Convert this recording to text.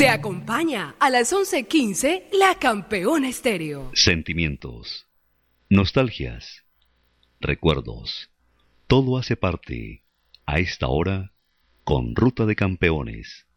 Te acompaña a las 11:15 La Campeona Estéreo. Sentimientos, nostalgias, recuerdos, todo hace parte a esta hora con Ruta de Campeones.